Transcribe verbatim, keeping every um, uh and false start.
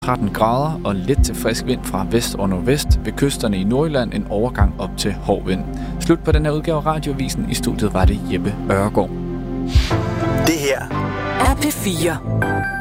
tretten grader og lidt til frisk vind fra vest og nordvest. Ved kysterne i Nordjylland en overgang op til hård vind. Slut på den her udgave af Radioavisen. I studiet var det Jeppe Ørgaard. Det her er P fire.